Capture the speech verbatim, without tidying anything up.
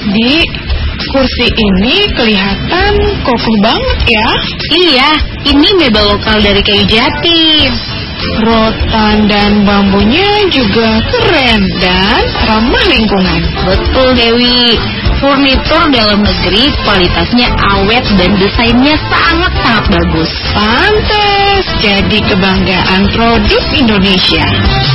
Di, kursi ini kelihatan kokoh banget ya. Iya, ini mebel lokal dari kayu jati. Rotan dan bambunya juga keren dan ramah lingkungan. Betul, Dewi. Furnitur dalam negeri kualitasnya awet dan desainnya sangat-sangat bagus. Pantes jadi kebanggaan produk Indonesia.